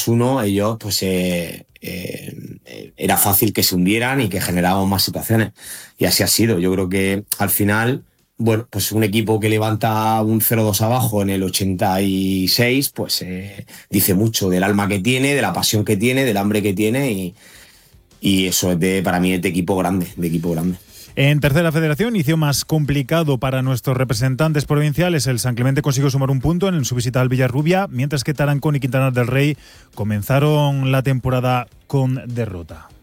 2-1, ellos pues era fácil que se hundieran y que generábamos más situaciones. Y así ha sido. Yo creo que al final, bueno, pues un equipo que levanta un 0-2 abajo en el 86, pues dice mucho del alma que tiene, de la pasión que tiene, del hambre que tiene y eso es para mí es de equipo grande, de equipo grande. En tercera federación, inicio más complicado para nuestros representantes provinciales. El San Clemente consiguió sumar un punto en su visita al Villarrubia, mientras que Tarancón y Quintana del Rey comenzaron la temporada con derrota.